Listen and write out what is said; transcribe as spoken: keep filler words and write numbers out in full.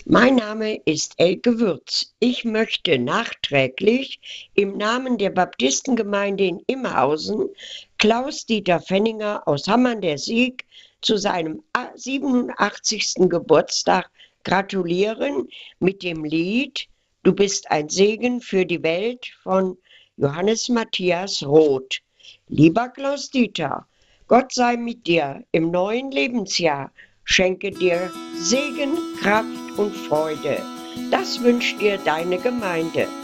Mein Name ist Elke Würz. Ich möchte nachträglich im Namen der Baptistengemeinde in Imhausen Klaus-Dieter Fenninger aus Hammann der Sieg zu seinem siebenundachtzigsten Geburtstag gratulieren mit dem Lied Du bist ein Segen für die Welt von Johannes Matthias Roth. Lieber Klaus-Dieter, Gott sei mit dir im neuen Lebensjahr. Schenke dir Segen, Kraft und Freude. Das wünscht dir deine Gemeinde.